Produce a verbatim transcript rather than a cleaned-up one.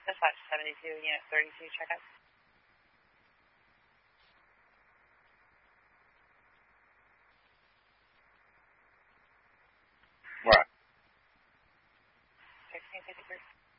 Dispatch seventy-two, unit thirty-two, check out. Right. sixteen fifty-three.